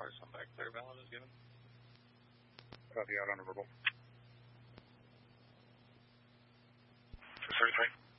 Come back clear, Valen is given. Copy out on a verbal. 233.